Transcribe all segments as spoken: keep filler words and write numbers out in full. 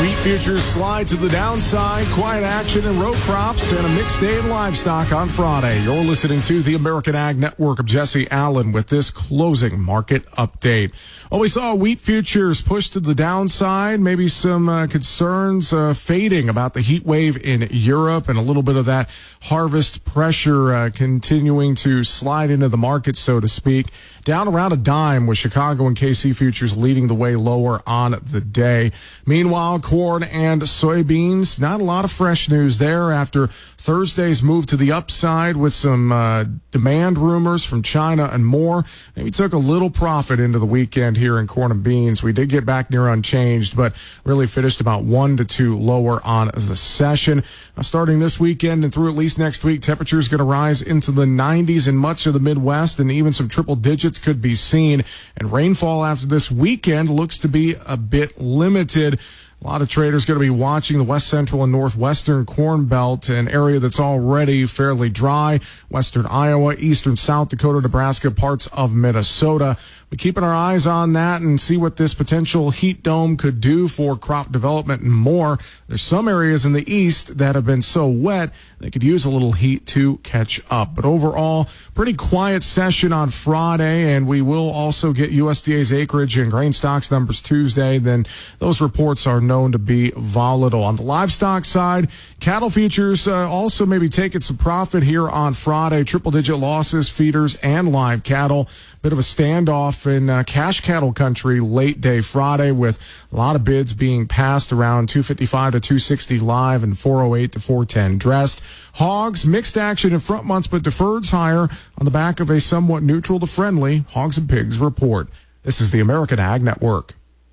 Wheat futures slide to the downside. Quiet action in row crops and a mixed day in livestock on Friday. You're listening to the American Ag Network. Of Jesse Allen with this closing market update. Well, we saw wheat futures push to the downside. Maybe some uh, concerns uh, fading about the heat wave in Europe and a little bit of that harvest pressure uh, continuing to slide into the market, so to speak. Down around a dime with Chicago and K C futures leading the way lower on the day. Meanwhile, corn and soybeans, not a lot of fresh news there after Thursday's move to the upside with some uh, demand rumors from China and more. Maybe took a little profit into the weekend here in corn and beans. We did get back near unchanged, but really finished about one to two lower on the session. Now, starting this weekend and through at least next week, temperatures going to rise into the nineties in much of the Midwest, and even some triple digits could be seen. And rainfall after this weekend looks to be a bit limited. A lot of traders going to be watching the west central and northwestern corn belt, an area that's already fairly dry. Western Iowa, eastern South Dakota, Nebraska, parts of Minnesota. We're keeping our eyes on that and see what this potential heat dome could do for crop development and more. There's some areas in the east that have been so wet they could use a little heat to catch up. But overall, pretty quiet session on Friday, and we will also get U S D A's acreage and grain stocks numbers Tuesday. Then those reports are known to be volatile. On the livestock side, cattle futures uh, also maybe taking some profit here on Friday. Triple-digit losses, feeders and live cattle. Bit of a standoff in uh, cash cattle country late day Friday with a lot of bids being passed around two fifty-five to two sixty live and four oh eight to four ten dressed. Hogs, mixed action in front months, but deferreds higher on the back of a somewhat neutral to friendly Hogs and Pigs report. This is the American Ag Network.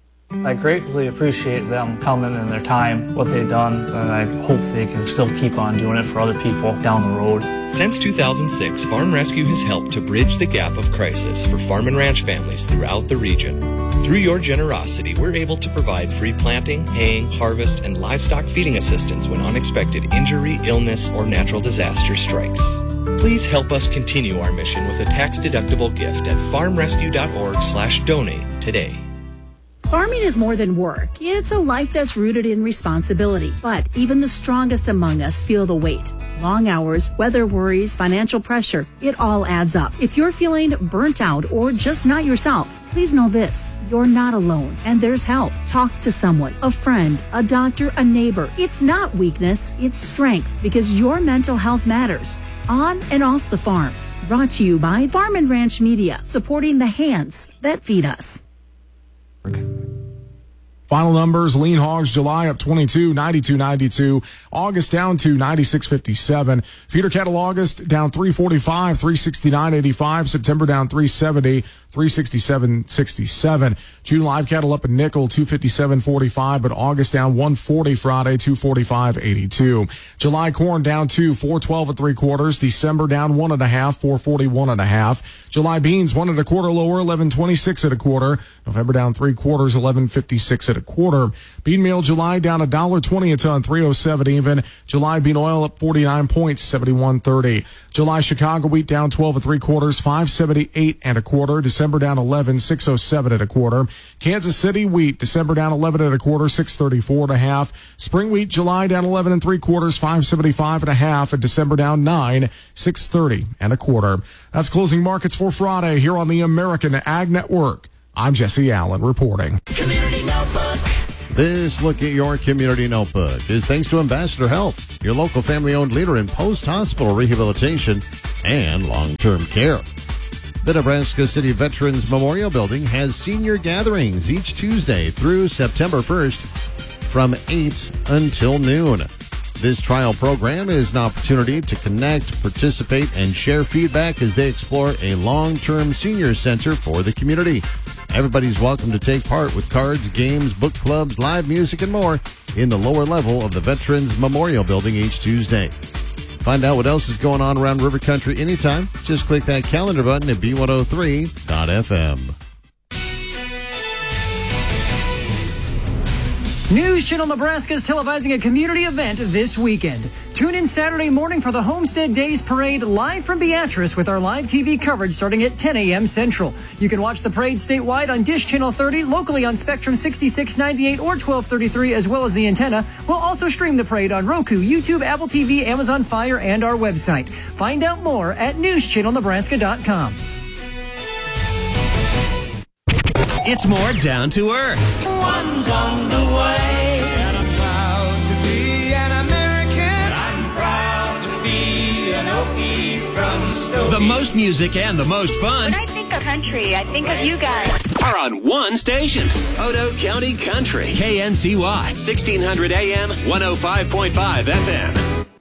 I greatly appreciate them coming and their time, what they've done, and I hope they can still keep on doing it for other people down the road. Since two thousand six, Farm Rescue has helped to bridge the gap of crisis for farm and ranch families throughout the region. Through your generosity, we're able to provide free planting, haying, harvest, and livestock feeding assistance when unexpected injury, illness, or natural disaster strikes. Please help us continue our mission with a tax-deductible gift at farmrescue.org slash donate today. Farming is more than work. It's a life that's rooted in responsibility. But even the strongest among us feel the weight. Long hours, weather worries, financial pressure, it all adds up. If you're feeling burnt out or just not yourself, please know this. You're not alone, and there's help. Talk to someone, a friend, a doctor, a neighbor. It's not weakness, it's strength, because your mental health matters. On and off the farm. Brought to you by Farm and Ranch Media, supporting the hands that feed us. Final numbers, lean hogs July up twenty-two, ninety-two ninety-two. August down to ninety-six fifty-seven. Feeder cattle August down three forty-five, three sixty-nine eighty-five. September down three seventy, three sixty-seven sixty-seven. June live cattle up a nickel, two fifty-seven forty-five, but August down one forty Friday, two forty-five eighty-two. July corn down to four twelve and three quarters. December down one and a half, four forty-one and a half. July beans one and a quarter lower, eleven twenty-six and a quarter. November down three quarters, eleven fifty-six and a quarter. Bean meal July down a dollar twenty a ton, three oh seven even. July bean oil up forty-nine points, seventy-one thirty. July Chicago wheat down twelve and three quarters, five seventy-eight and a quarter. December down eleven, six oh seven and a quarter. Kansas City wheat December down eleven and a quarter, six thirty-four and a half. Spring wheat July down eleven and three quarters, five seventy-five and a half, and December down nine, six thirty and a quarter. That's closing markets for Friday here on the American Ag Network. I'm Jesse Allen reporting. Community Notebook. This look at your Community Notebook is thanks to Ambassador Health, your local family-owned leader in post-hospital rehabilitation and long-term care. The Nebraska City Veterans Memorial Building has senior gatherings each Tuesday through September first from eight until noon. This trial program is an opportunity to connect, participate, and share feedback as they explore a long-term senior center for the community. Everybody's welcome to take part with cards, games, book clubs, live music, and more in the lower level of the Veterans Memorial Building each Tuesday. Find out what else is going on around River Country anytime. Just click that calendar button at B one oh three dot F M. News Channel Nebraska is televising a community event this weekend. Tune in Saturday morning for the Homestead Days Parade live from Beatrice with our live T V coverage starting at ten a.m. Central. You can watch the parade statewide on Dish Channel thirty, locally on Spectrum sixty-six ninety-eight or twelve thirty-three, as well as the antenna. We'll also stream the parade on Roku, YouTube, Apple T V, Amazon Fire, and our website. Find out more at news channel nebraska dot com. It's more down to earth. One's on the way, and I'm proud to be an American. I'm proud to be an Okie from Skokie. The most music and the most fun. When I think of country, I think of you guys. Are on one station. Odo County Country. K N C Y, sixteen hundred A M, one oh five point five F M.